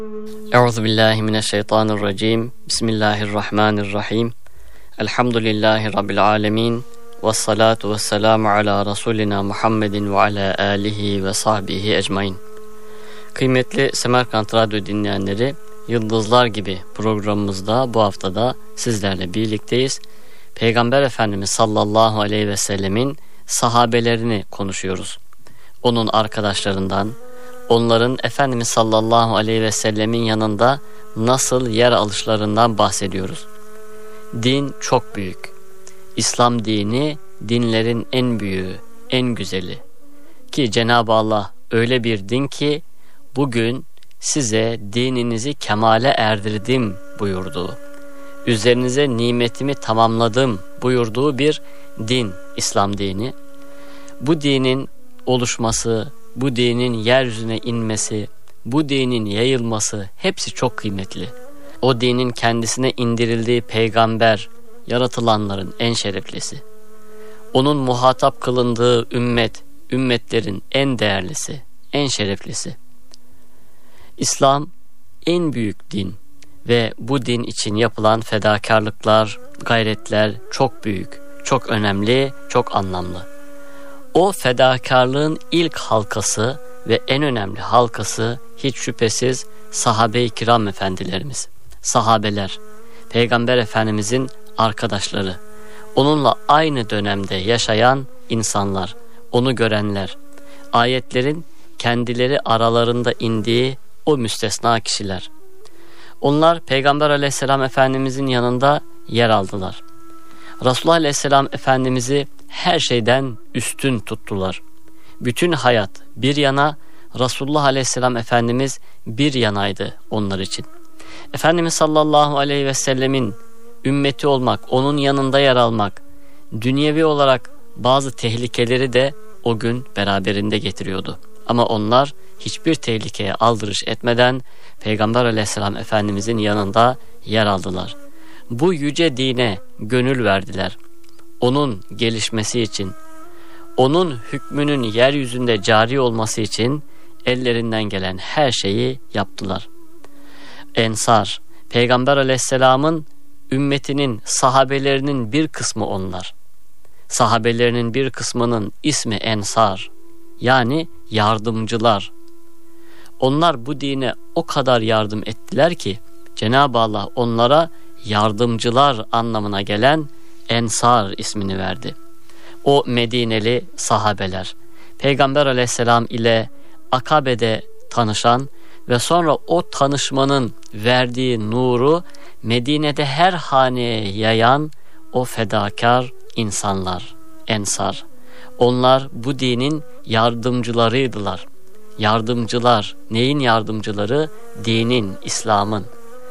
Euzubillahimineşşeytanirracim. Bismillahirrahmanirrahim. Elhamdülillahi Rabbil alemin. Vessalatu vesselamu ala Resulina Muhammedin ve ala alihi ve sahbihi ecmain. Kıymetli Semerkant Radyo dinleyenleri, Yıldızlar Gibi programımızda bu haftada sizlerle birlikteyiz. Peygamber Efendimiz sallallahu aleyhi ve sellemin sahabelerini konuşuyoruz. Onun arkadaşlarından, onların Efendimiz sallallahu aleyhi ve sellemin yanında nasıl yer alışlarından bahsediyoruz. Din çok büyük. İslam dini dinlerin en büyüğü, en güzeli. Ki Cenab-ı Allah öyle bir din ki bugün size dininizi kemale erdirdim buyurduğu, üzerinize nimetimi tamamladım buyurduğu bir din, İslam dini. Bu dinin oluşması, bu dinin yeryüzüne inmesi, bu dinin yayılması hepsi çok kıymetli. O dinin kendisine indirildiği peygamber, yaratılanların en şereflisi. Onun muhatap kılındığı ümmet, ümmetlerin en değerlisi, en şereflisi. İslam en büyük din ve bu din için yapılan fedakarlıklar, gayretler çok büyük, çok önemli, çok anlamlı. O fedakarlığın ilk halkası ve en önemli halkası hiç şüphesiz sahabe-i kiram efendilerimiz, sahabeler, Peygamber Efendimizin arkadaşları, onunla aynı dönemde yaşayan insanlar, onu görenler, ayetlerin kendileri aralarında indiği o müstesna kişiler. Onlar Peygamber Aleyhisselam Efendimizin yanında yer aldılar. Resulullah Aleyhisselam Efendimiz'i her şeyden üstün tuttular. Bütün hayat bir yana, Resulullah Aleyhisselam Efendimiz bir yanaydı onlar için. Efendimiz sallallahu aleyhi ve sellemin ümmeti olmak, onun yanında yer almak, dünyevi olarak bazı tehlikeleri de o gün beraberinde getiriyordu. Ama onlar hiçbir tehlikeye aldırış etmeden Peygamber Aleyhisselam Efendimizin yanında yer aldılar. Bu yüce dine gönül verdiler. Onun gelişmesi için, onun hükmünün yeryüzünde cari olması için ellerinden gelen her şeyi yaptılar. Ensar, Peygamber Aleyhisselam'ın ümmetinin sahabelerinin bir kısmı onlar. Sahabelerinin bir kısmının ismi Ensar, yani yardımcılar. Onlar bu dine o kadar yardım ettiler ki Cenab-ı Allah onlara yardımcılar anlamına gelen Ensar ismini verdi. O Medineli sahabeler, Peygamber Aleyhisselam ile Akabe'de tanışan ve sonra o tanışmanın verdiği nuru Medine'de her haneye yayan o fedakar insanlar, Ensar. Onlar bu dinin yardımcılarıydılar. Yardımcılar, neyin yardımcıları? Dinin, İslam'ın.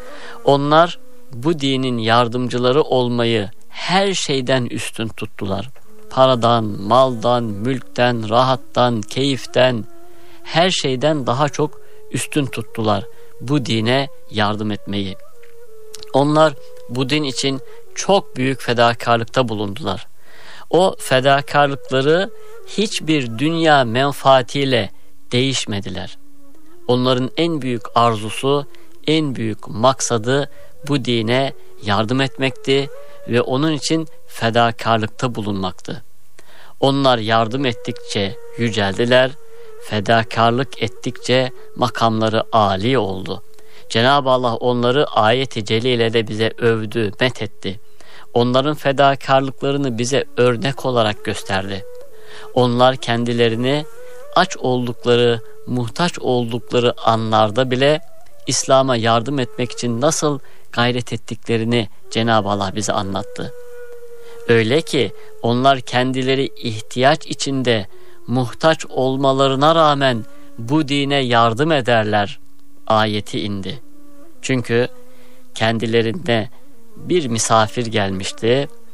Onlar bu dinin yardımcıları olmayı her şeyden üstün tuttular. Paradan, maldan, mülkten, rahattan, keyiften, her şeyden daha çok üstün tuttular bu dine yardım etmeyi. Onlar bu din için çok büyük fedakarlıkta bulundular. O fedakarlıkları hiçbir dünya menfaatiyle değişmediler. Onların en büyük arzusu, en büyük maksadı bu dine yardım etmekti ve onun için fedakarlıkta bulunmaktı. Onlar yardım ettikçe yüceldiler, fedakarlık ettikçe makamları âli oldu. Cenab-ı Allah onları ayet-i celile de bize övdü, methetti. Onların fedakarlıklarını bize örnek olarak gösterdi. Onlar kendilerini aç oldukları, muhtaç oldukları anlarda bile İslam'a yardım etmek için nasıl gayret ettiklerini Cenab-ı Allah bize anlattı. Öyle ki onlar kendileri ihtiyaç içinde muhtaç olmalarına rağmen bu dine yardım ederler ayeti indi. Çünkü kendilerine bir misafir gelmişti.